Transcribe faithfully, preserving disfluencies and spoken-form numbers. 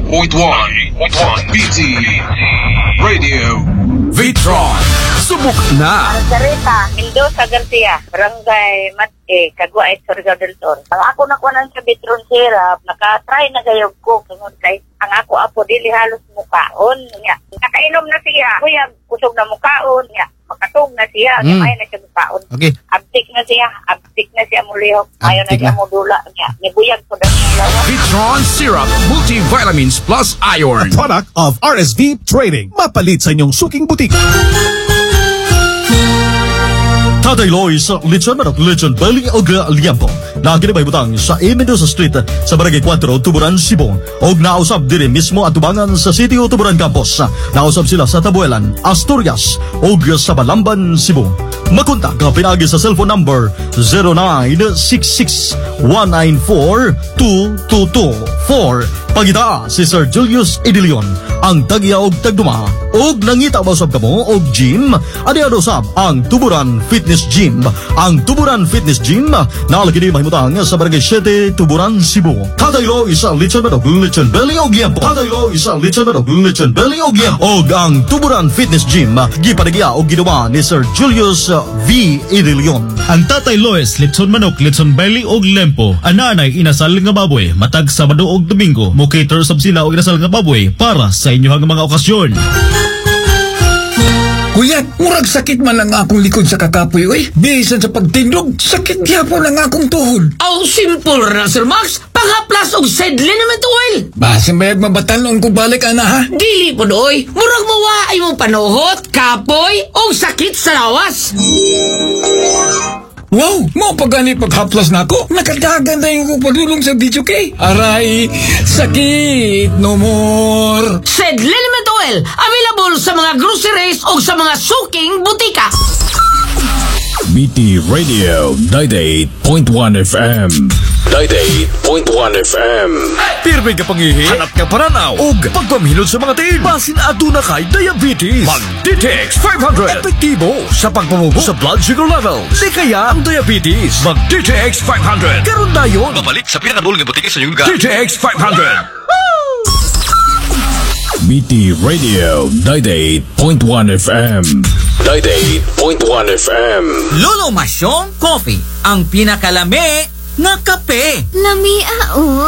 point one B T Radio. Vitron, subok na. Margarita Mendoza Garcia, Barangay Mate, Caguay, Surigao del Sur. Ang ako nakuha sa Vitron syrup, nakatry na gayog ko. Kay ang ako apo dili halos mukaon. Nga. Nakainom na siya. Kuya, kusog na mukaon. Nga. Makatog na siya. Mm. Ayaw na siya mukaon. Okay. Abtik na siya. Abtik na siya mulihok. Ayaw na siya mudula. Nga. Nibuyag ko na siya lawa. Vitron Syrup, multivitamins plus iron. A product of R S V Trading. Mapalit sa inyong suking butik. Tatay Lois, Lechon Manok, Lechon Belly o Liampo. Na kinabaybutang sa A. Mendoza Street sa Barangay four, Tuburan, Cebu. O nausap din mismo at tubangan sa City o Tuburan Campus. Nausap sila sa Tabuelan, Asturias o sa Balamban, Cebu. Makontak ka pinagi sa cellphone number zero nine six six one nine four two two two four. Pagita si Sir Julius Idilion, ang tagya og tagduma og nangita ba usab kamo og gym, adi usab ang Tuburan Fitness Gym. Ang Tuburan Fitness Gym nalagi ni mahimutang sa Barangay seven, Tuburan, Cebu. Kadaylo isa lechon manok, lechon belly og liampo. Kadaylo isa lechon manok, lechon belly og liampo. Og ang Tuburan Fitness Gym gipadagya og ginawa ni Sir Julius V. Idilion. Ang Tatay Lois, lechon manok, lechon belly og lempo. Ananay inasal nga baboy, matag Sabado og Domingo. Mo cater sab sila og inasal nga baboy para sa inyong mga okasyon. Kuya, murag sakit man lang akong likod sa kakapoy, oy. Bisan sa pagtindog, sakit gyapon ang akong tuhod. Aw, simple ra, Sir Max. Pangaplas og Sedlenamet oil. Basin bayag mabatalon ko balik, ana, ha? Dili po doy. Murag mawaay mong panuhot, kapoy, o sakit sa lawas. Wow, mo pa gani paghaplas na ako. Nakadagan na yung padulong sa video kay. Aray, sakit no more. Sedlenamet oil, available sa mga groceries o sa mga suking butika. B T Radio ninety-eight point one F M. ninety-eight point one F M. Pirmi ka pangihi, hanap ka paranaw og pagpamilod sa mga tiin. Basin aduna kay diabetes. Mag D T X five hundred. Epektibo sa pagpamubo sa blood sugar level. Di kaya ang diabetes. Mag D T X five hundred. Karon dayon. Babalik sa pinakadulong ng butika sa inyong lugar. D T X five hundred. B T Radio ninety-eight point one F M. ninety-eight point one F M. Lolo Masyong Coffee, ang pinakalami nga kape. Lami, ah, oh.